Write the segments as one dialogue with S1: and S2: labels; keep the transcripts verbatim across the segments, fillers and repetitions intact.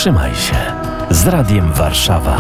S1: Trzymaj się z Radiem Warszawa.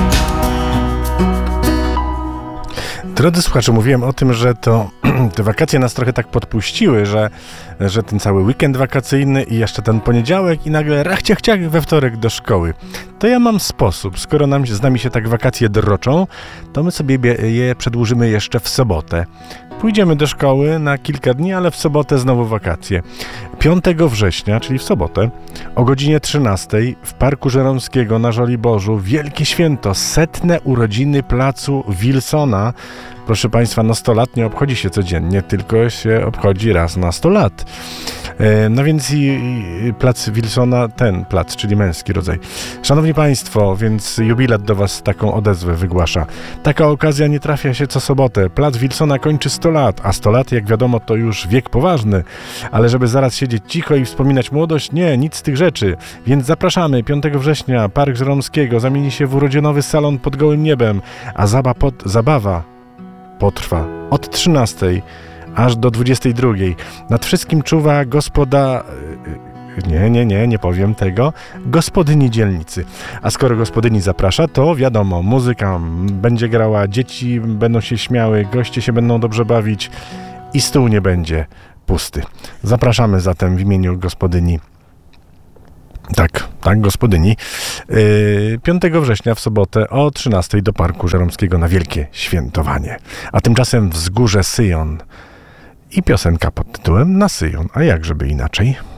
S2: Drodzy słuchacze, mówiłem o tym, że to te wakacje nas trochę tak podpuściły, że, że ten cały weekend wakacyjny i jeszcze ten poniedziałek i nagle rach, ciach, ciach, we wtorek do szkoły. To ja mam sposób. Skoro nam, z nami się tak wakacje droczą, to my sobie je przedłużymy jeszcze w sobotę. Pójdziemy do szkoły na kilka dni, ale w sobotę znowu wakacje. piątego września, czyli w sobotę, o godzinie trzynastej w Parku Żeromskiego na Żoliborzu wielkie święto, setne urodziny placu Wilsona. Proszę Państwa, no sto lat nie obchodzi się codziennie, tylko się obchodzi raz na sto lat. No więc i, i plac Wilsona, ten plac, czyli męski rodzaj. Szanowni Państwo, więc jubilat do Was taką odezwę wygłasza. Taka okazja nie trafia się co sobotę. Plac Wilsona kończy sto lat, a sto lat, jak wiadomo, to już wiek poważny. Ale żeby zaraz siedzieć cicho i wspominać młodość, nie, nic z tych rzeczy. Więc zapraszamy, piątego września, Park Żeromskiego zamieni się w urodzinowy salon pod gołym niebem, a zaba pod, zabawa potrwa od trzynastej aż do dwudziestej drugiej. Nad wszystkim czuwa gospoda... Nie, nie, nie, nie powiem tego. Gospodyni dzielnicy. A skoro gospodyni zaprasza, to wiadomo, muzyka będzie grała, dzieci będą się śmiały, goście się będą dobrze bawić i stół nie będzie pusty. Zapraszamy zatem w imieniu gospodyni. Tak, tak, gospodyni. piątego września w sobotę o trzynastej do Parku Żeromskiego na wielkie świętowanie. A tymczasem Wzgórze Syjon i piosenka pod tytułem Na Syjon, a jak żeby inaczej?